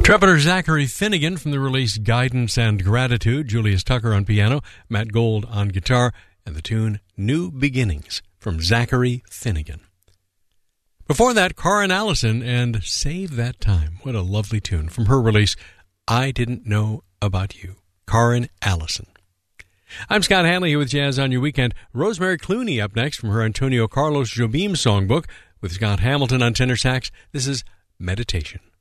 Trumpeter Zachary Finnegan from the release Guidance and Gratitude, Julius Tucker on piano, Matt Gold on guitar, and the tune New Beginnings from Zachary Finnegan. Before that, Karin Allison and Save That Time. What a lovely tune from her release, I Didn't Know About You. Karin Allison. I'm Scott Hanley here with Jazz on Your Weekend. Rosemary Clooney up next from her Antonio Carlos Jobim songbook with Scott Hamilton on tenor sax. This is Meditation.